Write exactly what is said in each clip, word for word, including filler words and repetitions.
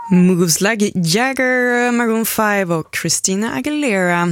Moves Like Jagger, Maroon fem och Christina Aguilera.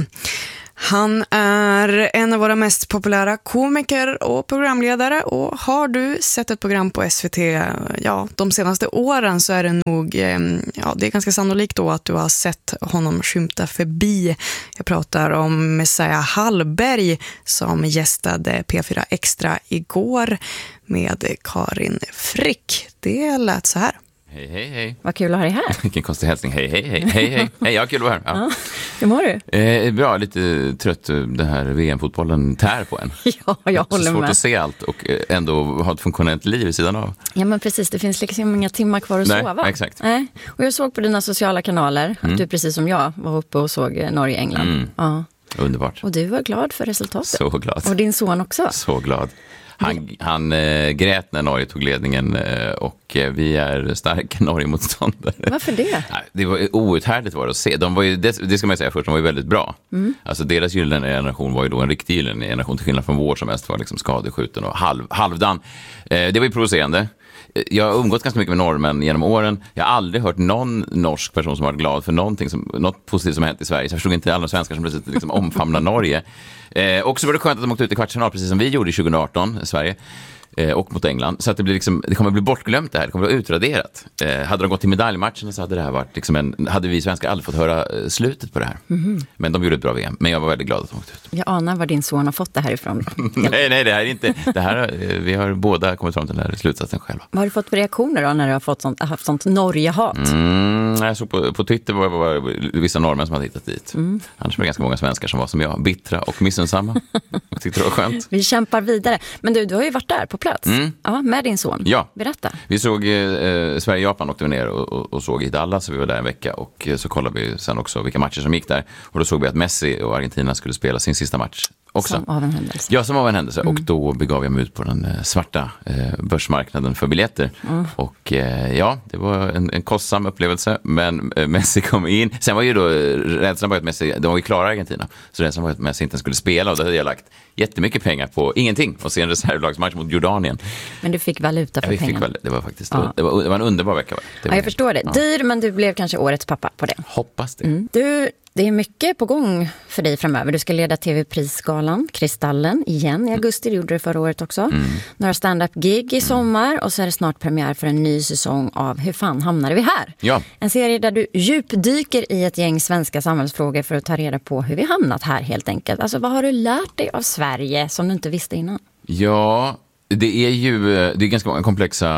Han är en av våra mest populära komiker och programledare, och har du sett ett program på S V T ja, de senaste åren så är det nog ja, det är ganska sannolikt då att du har sett honom skymta förbi. Jag pratar om Messiah Hallberg som gästade P fyra Extra igår med Karin Frick. Det lät så här. Hej, hej, hej. Vad kul att ha dig här. Vilken konstig hälsning. Hej, hej, hej. Hej, hej. Hej, ja, kul att vara här. Ja. Ja. Hur mår du? Eh, bra, lite trött. Den här V M-fotbollen tär på en. Ja, jag håller så svårt med. att se allt och ändå ha ett funktionellt liv i sidan av. Ja, men precis. Det finns liksom inga timmar kvar att Nej, sova. exakt. Nej. Och jag såg på dina sociala kanaler att Mm. du precis som jag var uppe och såg Norge-England. Mm. Ja. Underbart. Och du var glad för resultatet. Så glad. Och din son också. Så glad. Han, han äh, grät när Norge tog ledningen äh, och äh, vi är starka Norge-motståndare. Varför det? Det var outhärdligt var det att se. De var ju, det, det ska man säga först, de var ju väldigt bra. Mm. Alltså deras gyllene generation var ju då en riktig gyllene generation till skillnad från vår som mest var liksom skadeskjuten och halv, halvdan. Eh, det var ju provocerande. Jag har umgått ganska mycket med norrmän genom åren. Jag har aldrig hört någon norsk person som varit glad för någonting som, något positivt som hänt i Sverige. Så jag förstod inte alla svenskar som plötsligt liksom omfamnar Norge. Eh, och så var det skönt att de åkte ut i kvartsfinal, precis som vi gjorde tjugo arton i Sverige. Eh, och mot England. Så att det, blir liksom, det kommer att bli bortglömt det här. Det kommer att bli utraderat. Eh, hade de gått till medaljmatchen så hade det här varit liksom en, hade vi svenskar aldrig fått höra eh, slutet på det här. Mm-hmm. Men de gjorde ett bra V M. Men jag var väldigt glad att de åkte ut. Jag anar var din son har fått det här ifrån. nej, nej, det här är inte. Det här, eh, vi har båda kommit fram till den här slutsatsen själva. Vad har du fått för reaktioner då när du har fått sånt, haft sånt Norge-hat? Mm, jag såg på, på Twitter var det var vissa norrmän som hade hittat dit. Mm. Annars var det ganska många svenskar som var som jag, bittra och missunnsamma. Och tyckte det var skönt. Vi kämpar vidare. Men du, du har ju varit där på plats. Mm. Ja, med din son. Ja. Berätta. Vi såg eh, Sverige-Japan åkte vi ner och, och, och såg i Dallas, så vi var där en vecka och eh, så kollade vi sen också vilka matcher som gick där. Och då såg vi att Messi och Argentina skulle spela sin sista match också. Som av en händelse. Ja, som av en händelse. Mm. Och då begav jag mig ut på den eh, svarta eh, börsmarknaden för biljetter. Mm. Och eh, ja, det var en, en kostsam upplevelse, men eh, Messi kom in. Sen var ju då eh, rädslan var att Messi, de var ju klara Argentina, så rädslan var att Messi inte skulle spela, och då hade jag lagt jättemycket pengar på ingenting och se en reservlagsmatch mot Jordanien. Men du fick valuta för ja, pengarna. Fick väl, det var faktiskt ja. det, var, det var en underbar vecka. Det ja, var jag förstår det. Ja. Dyr, men du blev kanske årets pappa på det. Hoppas det. Mm. Du, det är mycket på gång för dig framöver. Du ska leda T V-prisgalan, Kristallen, igen i augusti. Det gjorde du förra året också. Mm. Några stand-up-gig i sommar mm. och så är det snart premiär för en ny säsong av Hur fan hamnade vi här? Ja. En serie där du djupdyker i ett gäng svenska samhällsfrågor för att ta reda på hur vi hamnat här helt enkelt. Alltså, vad har du lärt dig av Sverige som du inte visste innan? Ja, det är ju det är ganska många komplexa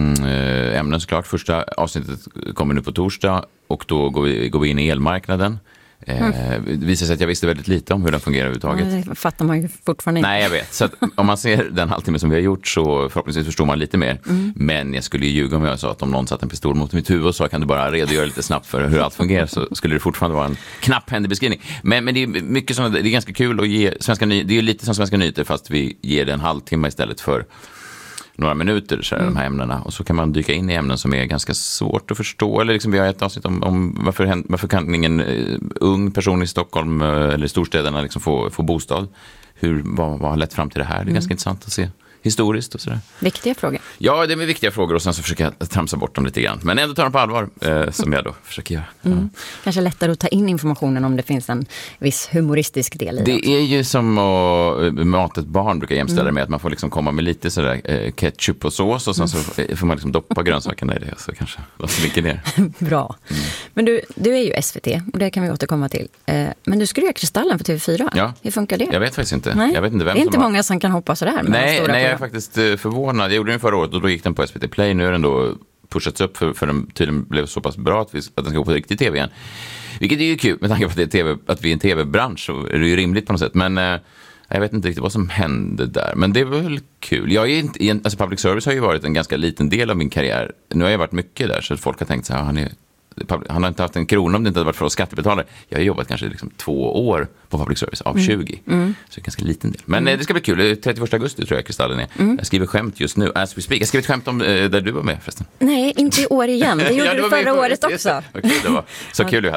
ämnen såklart. Första avsnittet kommer nu på torsdag och då går vi, går vi in i elmarknaden. Mm. Eh, det visar sig att jag visste väldigt lite om hur den fungerar överhuvudtaget. Ja, det fattar man ju fortfarande inte. Nej, jag vet. Så att om man ser den halvtimme som vi har gjort så förhoppningsvis förstår man lite mer. Mm. Men jag skulle ju ljuga om jag sa att om någon satt en pistol mot mitt huvud och sa kan du bara redogöra lite snabbt för hur allt fungerar, så skulle det fortfarande vara en knapphändig beskrivning. Men, men det är mycket sådana, det är ganska kul att ge svenska nyheter. Det är ju lite som Svenska nyheter fast vi ger det en halvtimme istället för några minuter så här, mm. de här ämnena, och så kan man dyka in i ämnen som är ganska svårt att förstå, eller liksom vi har ett avsnitt om, om varför, varför kan ingen uh, ung person i Stockholm uh, eller storstäderna liksom få, få bostad, hur, vad, vad har lett fram till det här, det är mm. ganska intressant att se historiskt och sådär. Viktiga frågor. Ja, det är viktiga frågor och sen så försöker jag tramsa bort dem lite grann. Men ändå ta dem på allvar, eh, som jag då försöker göra. Mm. Ja. Kanske lättare att ta in informationen om det finns en viss humoristisk del i det. Det också. är ju som att mata ett barn, brukar jag jämställa mm. med att man får liksom komma med lite sådär eh, ketchup och sås och sen så får man liksom doppa grönsakerna i det, så kanske vad som ligger ner. Bra. Mm. Men du, du är ju S V T och det kan vi återkomma till. Eh, men du skulle göra Kristallen för T V fyra. Ja. Hur funkar det? Jag vet faktiskt inte. Nej. Jag vet inte vem det är inte som många har... som kan hoppa sådär med nej, stora nej, jag är program. faktiskt förvånad. Jag gjorde den förra året och då gick den på S V T Play. Nu är den då pushats upp för, för den tydligen blev så pass bra att, vi, att den ska gå på riktig tv igen. Vilket är ju kul med tanke på att, det är TV, att vi är en tv-bransch, så är det ju rimligt på något sätt. Men eh, jag vet inte riktigt vad som hände där. Men det var väl kul. Jag är inte, alltså public service har ju varit en ganska liten del av min karriär. Nu har jag varit mycket där så att folk har tänkt så här, han är... Han har inte haft en krona om det inte hade varit för oss skattebetalare. Jag har jobbat kanske liksom två år på public service av mm. tjugo. Mm. Så det är ganska liten del. Men mm. det ska bli kul. trettioförsta augusti tror jag Kristallen är. Mm. Jag skriver skämt just nu. As we speak. Jag skrev ett skämt om eh, där du var med förresten. Nej, inte i år igen. Det gjorde ja, det du förra året också. Okej, det var så kul du hade.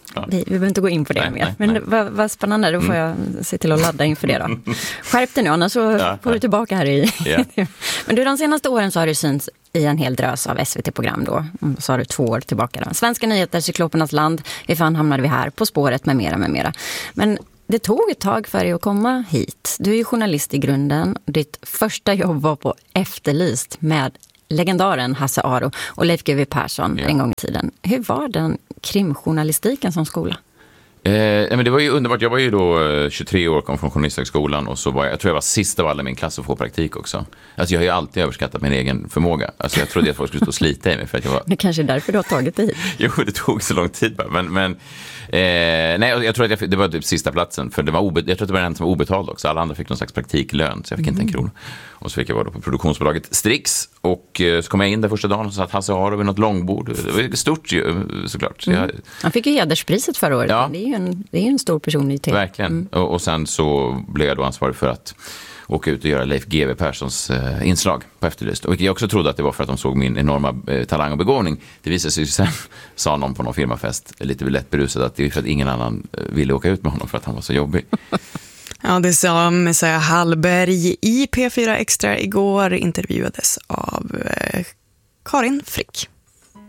Ja. Vi, vi behöver inte gå in på det nej, mer. Nej, Men nej. Vad, vad spännande, då får jag se till att ladda inför det då. Skärp dig nu, annars så ja, får du tillbaka här i... Yeah. Men du, de senaste åren så har du synts i en hel drös av S V T-program då. Så har du två år tillbaka då. Svenska nyheter, Cyklopernas land, hur fan hamnade vi här, På spåret med mera med mera. Men det tog ett tag för dig att komma hit. Du är ju journalist i grunden. Ditt första jobb var på Efterlyst med legendaren Hasse Aro och Leif G W Persson ja. en gång i tiden. Hur var den krimjournalistiken som skola? Eh, men det var ju underbart. Jag var ju då tjugotre år, kom från Journalisthögskolan och så var jag, jag tror jag var sista av alla i min klass att få praktik också. Alltså jag har ju alltid överskattat min egen förmåga. Alltså jag trodde att folk skulle stå och slita i mig för att jag var... Det kanske är därför du har tagit det hit. Jo, det tog så lång tid bara. Men, men eh, nej, jag tror att jag, det var typ sista platsen för det var obe, jag tror att det var den som var obetald också. Alla andra fick någon slags praktiklön så jag fick mm. inte en krona. Och så fick jag vara då på produktionsbolaget Strix och eh, så kom jag in där första dagen och så satt Hasse Aro vid något långbord. Det var stort ju, såklart. Så jag, mm. Han fick ju hederspriset förra året. Ja. Det är ju en, det är en stor person i T V. Verkligen. Mm. Och, och sen så blev jag då ansvarig för att åka ut och göra Leif G W Perssons eh, inslag på Efterlyst. Och jag också trodde att det var för att de såg min enorma eh, talang och begåvning. Det visade sig sen, sa någon på någon firmafest, lite lätt berusad, att det är för att ingen annan eh, ville åka ut med honom för att han var så jobbig. Ja, det sa Messiah Hallberg i P fyra Extra igår, intervjuades av eh, Karin Frick.